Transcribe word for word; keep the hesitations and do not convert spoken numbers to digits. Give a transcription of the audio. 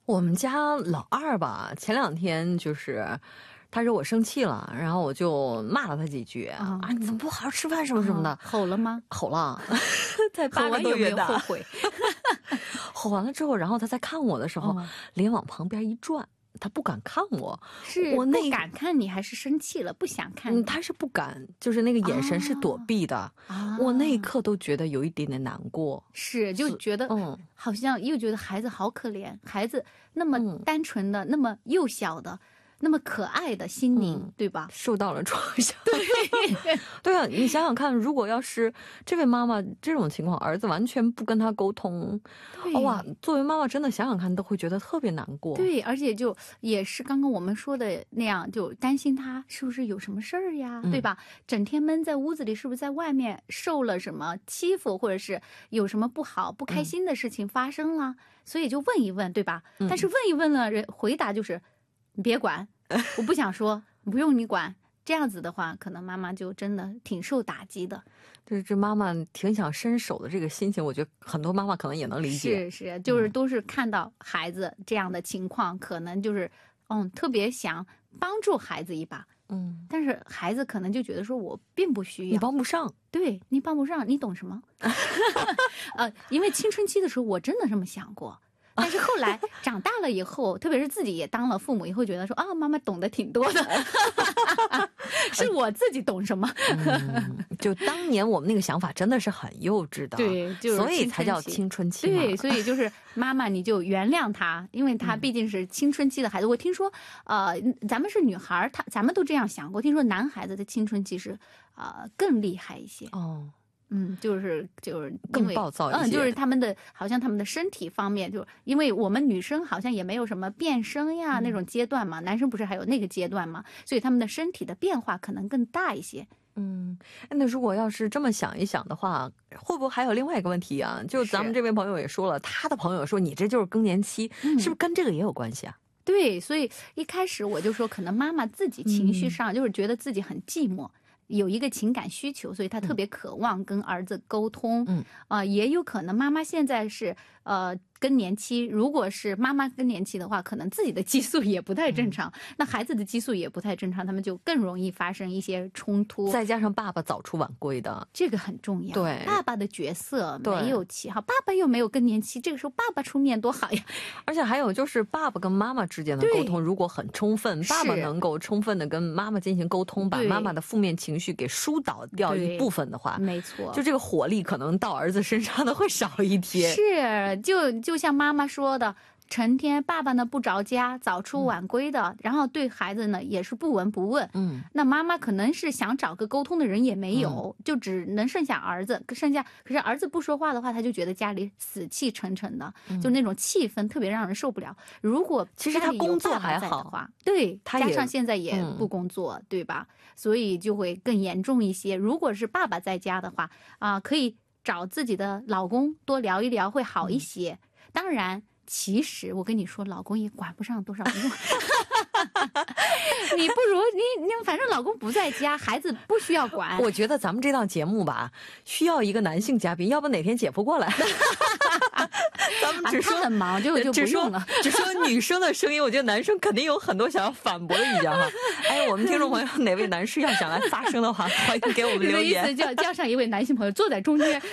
我们家老二吧，前两天就是他惹我生气了，然后我就骂了他几句、嗯、啊，你怎么不好好吃饭什么什么的、嗯、 吼了吗？ 吼了才八个多月大， 吼完有没有后悔？ 吼完了之后，然后他在看我的时候、哦、脸往旁边一转，他不敢看我， 是我那不敢看你还是生气了不想看你、 嗯、他是不敢，就是那个眼神是躲避的、啊、我那一刻都觉得有一点点难过， 是就觉得嗯，好像又觉得孩子好可怜，孩子那么单纯的、嗯、那么幼小的那么可爱的心灵、嗯、对吧， 受到了创伤。 对对啊，你想想看，如果要是这位妈妈这种情况，儿子完全不跟他沟通，哇，作为妈妈真的想想看都会觉得特别难过。 对，而且就也是刚刚我们说的那样，就担心他是不是有什么事儿呀、嗯、对吧，整天闷在屋子里，是不是在外面受了什么欺负，或者是有什么不好不开心的事情发生了、嗯、所以就问一问，对吧、嗯、但是问一问了，人回答就是你别管，我不想说，不用你管，这样子的话可能妈妈就真的挺受打击的。 就是这妈妈挺想伸手的这个心情，我觉得很多妈妈可能也能理解。 是是，就是都是看到孩子这样的情况、嗯、可能就是嗯特别想帮助孩子一把，嗯，但是孩子可能就觉得说我并不需要， 你帮不上， 对，你帮不上，你懂什么？呃，因为青春期的时候我真的这么想过。但是后来长大了以后，特别是自己也当了父母以后，觉得说啊，妈妈懂得挺多的，是我自己懂什么、 嗯。就当年我们那个想法真的是很幼稚的， 对，就是所以才叫青春期嘛。 对，所以就是妈妈你就原谅他，因为他毕竟是青春期的孩子。嗯、我听说，呃，咱们是女孩，他咱们都这样想过。听说男孩子的青春期是啊、呃、更厉害一些哦。嗯，就是就是更暴躁一些， 嗯，就是他们的好像他们的身体方面，就因为我们女生好像也没有什么变声呀、嗯、那种阶段嘛，男生不是还有那个阶段嘛，所以他们的身体的变化可能更大一些。 嗯，那如果要是这么想一想的话，会不会还有另外一个问题啊？就咱们这位朋友也说了，他的朋友说你这就是更年期、嗯，是不是跟这个也有关系啊？ 对，所以一开始我就说，可能妈妈自己情绪上就是觉得自己很寂寞。嗯，有一个情感需求，所以他特别渴望跟儿子沟通。嗯，啊、呃，也有可能妈妈现在是呃更年期，如果是妈妈更年期的话，可能自己的激素也不太正常，嗯、那孩子的激素也不太正常，他们就更容易发生一些冲突。 再加上爸爸早出晚归的， 这个很重要。 对， 爸爸的角色没有起好，爸爸又没有更年期，这个时候爸爸出面多好呀。 而且还有就是爸爸跟妈妈之间的沟通如果很充分，爸爸能够充分的跟妈妈进行沟通，把妈妈的负面情绪给疏导掉一部分的话， 没错， 就这个火力可能到儿子身上的会少一些。 是，就就像妈妈说的，成天爸爸呢不着家，早出晚归的、嗯、然后对孩子呢也是不闻不问。嗯，那妈妈可能是想找个沟通的人也没有、嗯、就只能剩下儿子，剩下可是儿子不说话的话，他就觉得家里死气沉沉的、嗯、就那种气氛特别让人受不了。如果其实他工作还好， 对，他加上现在也不工作、嗯、对吧，所以就会更严重一些。如果是爸爸在家的话啊、呃，可以找自己的老公多聊一聊会好一些、嗯、当然其实我跟你说，老公也管不上多少用。你不如你你反正老公不在家，孩子不需要管。 我觉得咱们这档节目吧，需要一个男性嘉宾，要不哪天姐夫过来。咱们只说、 啊、他很忙，就就不用了。 只说女生的声音，我觉得男生肯定有很多想要反驳的意见哈。哎，我们听众朋友哪位男士要想来发声的话，欢迎给我们留言。 意思叫叫上一位男性朋友坐在中间，